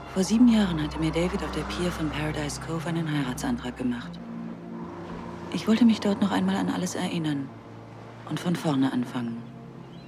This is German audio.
Vor 7 Jahren hatte mir David auf der Pier von Paradise Cove einen Heiratsantrag gemacht. Ich wollte mich dort noch einmal an alles erinnern und von vorne anfangen.